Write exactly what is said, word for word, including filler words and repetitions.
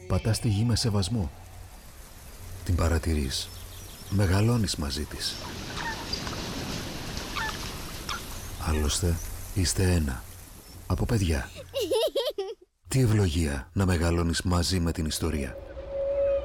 πατάς τη γη με σεβασμό. Την παρατηρείς. Μεγαλώνεις μαζί της. Άλλωστε, είστε ένα. Από παιδιά. Τι ευλογία να μεγαλώνεις μαζί με την ιστορία.